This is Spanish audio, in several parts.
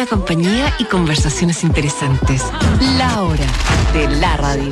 compañía y conversaciones interesantes. La hora de la radio.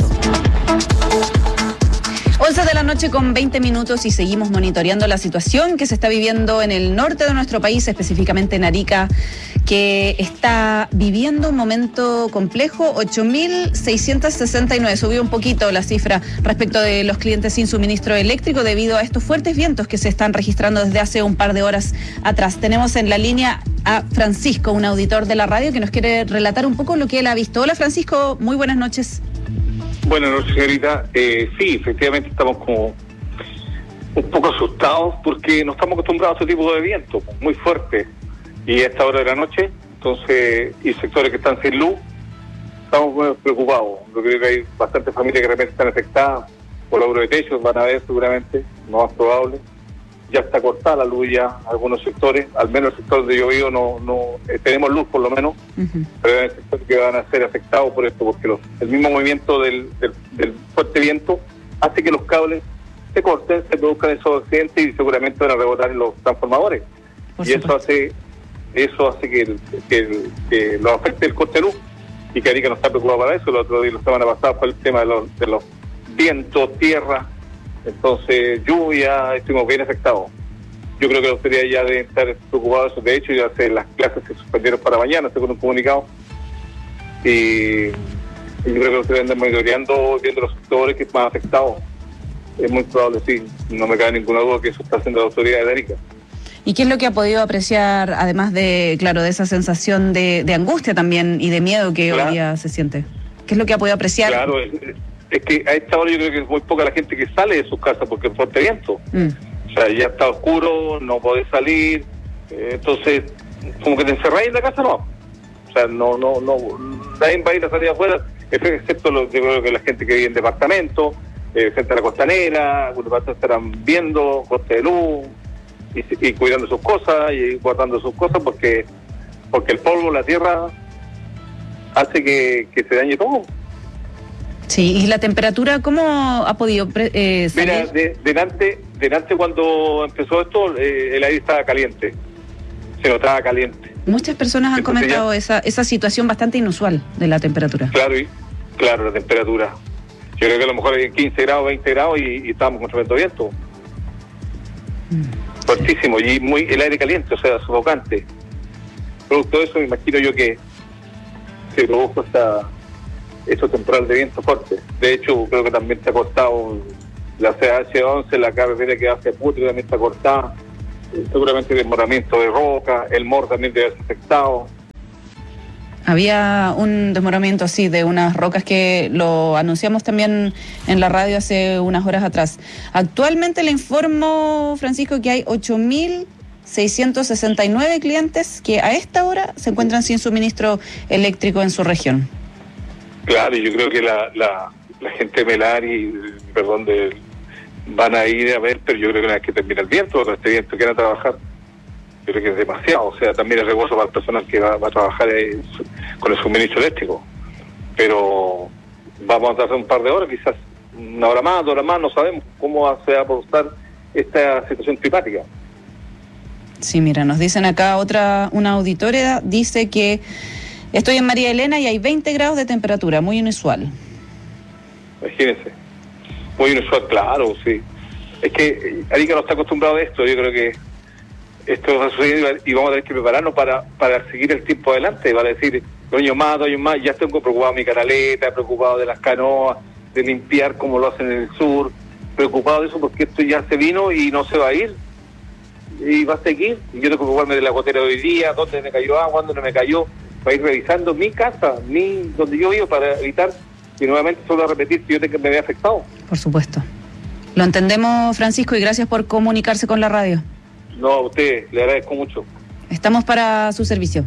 11 de la noche con 20 minutos y seguimos monitoreando la situación que se está viviendo en el norte de nuestro país, específicamente en Arica, que está viviendo un momento complejo. 8.669, subió un poquito la cifra respecto de los clientes sin suministro eléctrico debido a estos fuertes vientos que se están registrando desde hace un par de horas atrás. Tenemos en la línea a Francisco, un auditor de la radio que nos quiere relatar un poco lo que él ha visto. Hola Francisco, muy buenas noches. Buenas noches, señorita. Sí, efectivamente estamos como un poco asustados porque no estamos acostumbrados a este tipo de viento muy fuerte y a esta hora de la noche, entonces, y sectores que están sin luz, estamos muy preocupados. Yo creo que hay bastantes familias que de repente están afectadas por logro de techos, van a ver seguramente, no más probable. Ya está cortada la luz ya en algunos sectores, al menos el sector donde yo vivo no tenemos luz por lo menos, pero hay sectores que van a ser afectados por esto, porque el mismo movimiento del fuerte viento hace que los cables se corten, se produzcan esos accidentes y seguramente van a rebotar en los transformadores. Y eso hace que los afecte el corte de luz, y que Arica no está preocupado para eso. El otro día, la semana pasada, fue el tema de los vientos, tierra, entonces lluvia, estuvimos bien afectados. Yo creo que los autoridades ya deben estar preocupados de eso. De hecho, ya las clases se suspendieron para mañana, según un comunicado. Y yo creo que los autoridades andan monitoreando, viendo los sectores que más afectados. Es muy probable, sí. No me cabe ninguna duda que eso está haciendo la autoridad de Arica. ¿Y qué es lo que ha podido apreciar, además de esa sensación de angustia también y de miedo que hoy día se siente? ¿Qué es lo que ha podido apreciar? Claro, es que a esta hora yo creo que es muy poca la gente que sale de sus casas porque es fuerte viento. O sea, ya está oscuro, no podés salir, entonces como que te encerráis en la casa, no. O sea, no, nadie va a ir a salir afuera, excepto yo creo que la gente que vive en departamento, gente de la costanera, algunos partes estarán viendo corte de luz y cuidando sus cosas y guardando sus cosas porque el polvo, la tierra hace que se dañe todo. Sí, ¿y la temperatura cómo ha podido salir? Mira, delante cuando empezó esto, el aire estaba caliente, se notaba caliente. Muchas personas han comentado esa situación bastante inusual de la temperatura. Claro, la temperatura. Yo creo que a lo mejor hay 15 grados, 20 grados y estábamos con tremendo viento. Fuertísimo, y el aire caliente, o sea, sofocante. Producto de eso, me imagino yo que se produjo estos temporales de viento fuerte. De hecho, creo que también se ha cortado la CH11, la carretera que hacia Putri también está cortada. Seguramente el desmoronamiento de roca, el MOR también debe ser afectado. Había un desmoronamiento así de unas rocas que lo anunciamos también en la radio hace unas horas atrás. Actualmente le informo, Francisco, que hay 8.669 clientes que a esta hora se encuentran sin suministro eléctrico en su región. Claro, y yo creo que la gente de Melari, van a ir a ver, pero yo creo que una vez que termina el viento, con este viento que van a trabajar, yo creo que es demasiado. O sea, también es riesgoso para el personal que va a trabajar con el suministro eléctrico. Pero vamos a tardar un par de horas, quizás una hora más, 2 horas más, no sabemos cómo se va a producir esta situación climática. Sí, mira, nos dicen acá una auditora, dice que estoy en María Elena y hay 20 grados de temperatura, muy inusual. Imagínense. Muy inusual, claro, sí. Es que Arica no está acostumbrado a esto. Yo creo que esto va a suceder y vamos a tener que prepararnos para seguir el tiempo adelante. Para decir, 2 años más, ya tengo preocupado mi canaleta, preocupado de las canoas, de limpiar como lo hacen en el sur. Preocupado de eso porque esto ya se vino y no se va a ir. Y va a seguir. Y yo tengo que preocuparme de la gotera de hoy día, dónde me cayó agua, dónde no me cayó. Para ir revisando mi casa, donde yo vivo, para evitar que nuevamente solo a repetir si me vea afectado. Por supuesto. Lo entendemos, Francisco, y gracias por comunicarse con la radio. No, a usted, le agradezco mucho. Estamos para su servicio.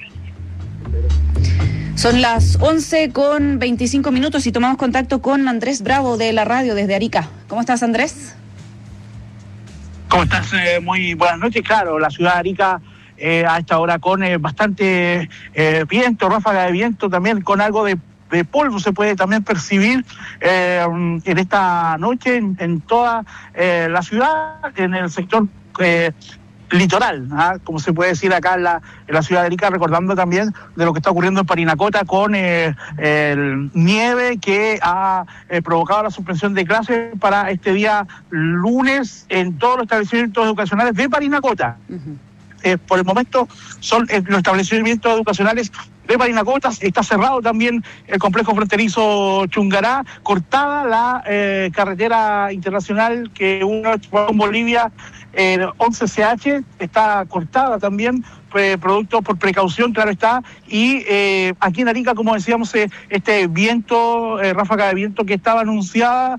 Son las 11:25 y tomamos contacto con Andrés Bravo de la radio desde Arica. ¿Cómo estás, Andrés? ¿Cómo estás? Muy buenas noches. Claro, la ciudad de Arica a esta hora con bastante viento, ráfaga de viento, también con algo de polvo se puede también percibir en esta noche en toda la ciudad, en el sector litoral, como se puede decir acá en la ciudad de Arica, recordando también de lo que está ocurriendo en Parinacota con el nieve que ha provocado la suspensión de clases para este día lunes en todos los establecimientos educacionales de Parinacota. Por el momento son los establecimientos educacionales de Parinacota. Está cerrado también el complejo fronterizo Chungará, cortada la carretera internacional que une con Bolivia, 11CH, está cortada también, producto por precaución, claro está, y aquí en Arica, como decíamos, este viento, ráfaga de viento que estaba anunciada,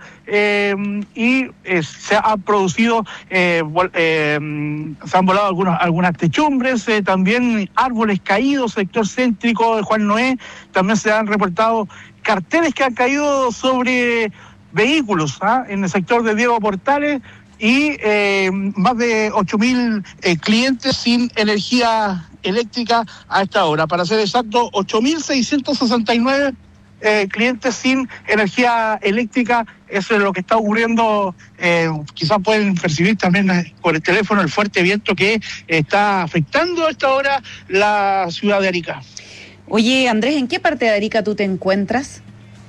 y se ha producido, se han volado algunas techumbres, también árboles caídos, sector céntrico de Juan Noé, también se han reportado carteles que han caído sobre vehículos en el sector de Diego Portales, y más de 8.000 clientes sin energía eléctrica a esta hora. Para ser exacto, 8.669 clientes sin energía eléctrica. Eso es lo que está ocurriendo. Quizás pueden percibir también por el teléfono el fuerte viento que está afectando a esta hora la ciudad de Arica. Oye, Andrés, ¿en qué parte de Arica tú te encuentras?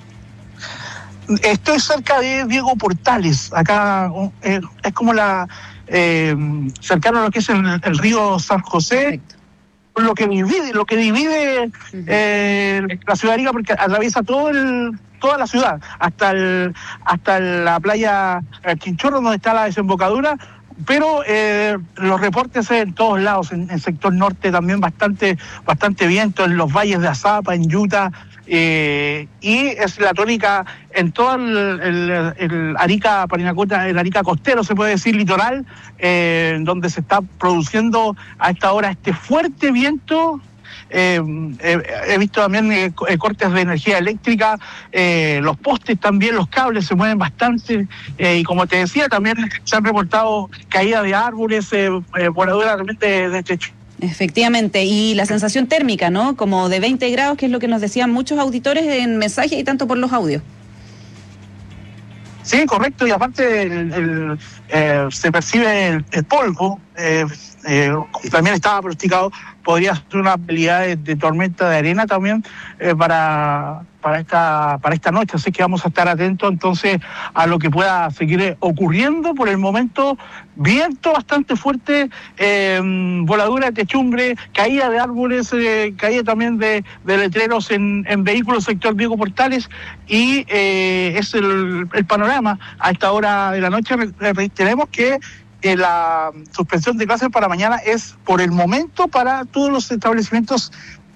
Estoy cerca de Diego Portales, acá es como cercano a lo que es el río San José. Perfecto. lo que divide la ciudad de Arica, porque atraviesa toda la ciudad, hasta la playa Chinchorro, donde está la desembocadura. Pero los reportes en todos lados, en el sector norte también bastante viento, en los valles de Azapa, en Yuta, y es la tónica en todo el Arica, Parinacota, el Arica costero, se puede decir, litoral, donde se está produciendo a esta hora este fuerte viento. He visto también cortes de energía eléctrica, los postes también, los cables se mueven bastante, y como te decía, también se han reportado caídas de árboles, voladuras realmente de techo. Efectivamente, y la sensación térmica, ¿no? Como de 20 grados, que es lo que nos decían muchos auditores en mensajes y tanto por los audios. Sí, correcto, y aparte se percibe el polvo, también estaba pronosticado, podría ser una habilidad de tormenta de arena también para esta noche, así que vamos a estar atentos entonces a lo que pueda seguir ocurriendo. Por el momento, viento bastante fuerte, voladura de techumbre, caída de árboles, caída también de letreros en vehículos sector Diego Portales, y es el panorama a esta hora de la noche. Tenemos que la suspensión de clases para mañana es por el momento para todos los establecimientos